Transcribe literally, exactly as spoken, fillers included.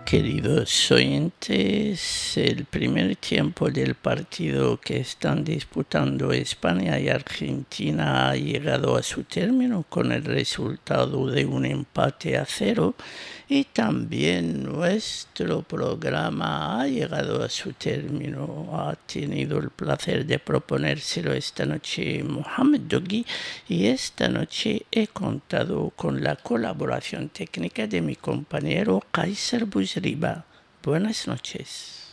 Queridos oyentes, el primer tiempo del partido que están disputando España y Argentina ha llegado a su término con el resultado de un empate a cero, y también nuestro programa ha llegado a su término. Ha tenido el placer de proponérselo esta noche Mohamed Dogui, y esta noche he contado con la colaboración técnica de mi compañero Kaiser Bujriba. Buenas noches.